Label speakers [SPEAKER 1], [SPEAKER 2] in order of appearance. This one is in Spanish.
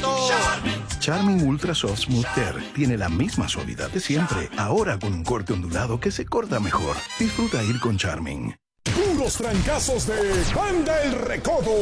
[SPEAKER 1] Charmin Ultra Soft Smooth Tear tiene la misma suavidad de siempre, ahora con un corte ondulado que se corta mejor. Disfruta ir con Charmin.
[SPEAKER 2] Puros trancazos de Banda El Recodo.